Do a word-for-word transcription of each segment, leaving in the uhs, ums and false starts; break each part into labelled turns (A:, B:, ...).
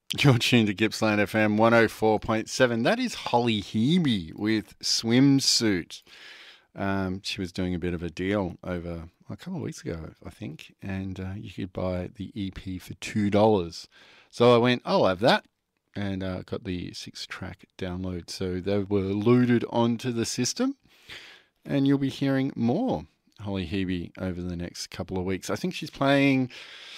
A: You're tuned to Gippsland F M one oh four point seven. That is Holly Hebe with Swimsuit. Um, she was doing a bit of a deal over a couple of weeks ago, I think, and uh, you could buy the E P for two dollars. So I went, I'll have that, and uh, got the six track download. So they were loaded onto the system, and you'll be hearing more Holly Hebe over the next couple of weeks. I think she's playing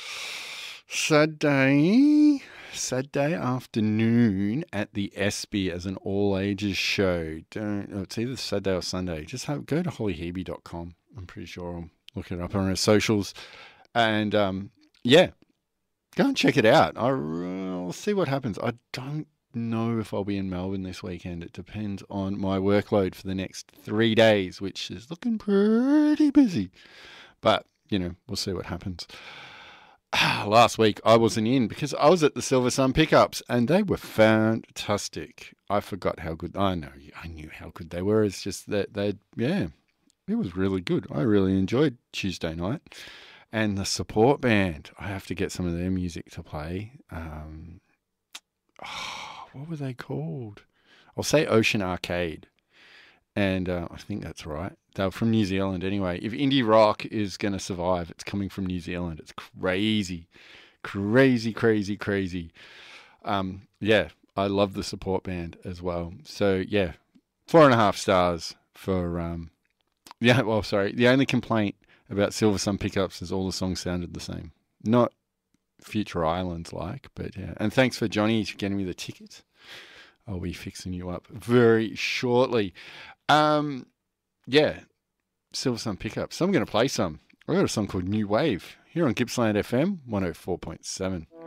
A: Saturday, Saturday afternoon at the ESPY as an all ages show. Don't, oh, it's either Saturday or Sunday. Just have, go to holly hebe dot com. I'm pretty sure I'll look it up on her socials. And um, yeah, go and check it out. I, will see what happens. I don't know if I'll be in Melbourne this weekend. It depends on my workload for the next three days, which is looking pretty busy. But, you know, we'll see what happens. Last week I wasn't in because I was at the Silver Sun pickups and they were fantastic. I forgot how good, I know, I knew how good they were. It's just that they, yeah, it was really good. I really enjoyed Tuesday night. And the support band, I have to get some of their music to play. Um, oh, what were they called? I'll say Ocean Arcade. And uh, I think that's right. They're from New Zealand anyway. If indie rock is going to survive, it's coming from New Zealand. It's crazy, crazy, crazy, crazy. Um, yeah, I love the support band as well. So yeah, four and a half stars for, um, yeah, well, sorry. The only complaint about Silver Sun pickups is all the songs sounded the same. Not Future Islands like, but yeah. And thanks for Johnny for getting me the tickets. I'll be fixing you up very shortly. Um, yeah, Silver Sun pickups. So I'm going to play some. I got a song called New Wave here on Gippsland F M one oh four point seven.